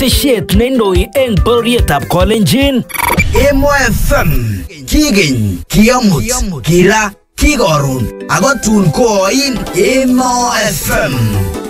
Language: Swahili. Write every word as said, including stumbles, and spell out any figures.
Kateshet neindoi eng bororietab Kolenjin. Emo F M kigeny, kiamut, kira, kikorun, ako tun koin Emo F M.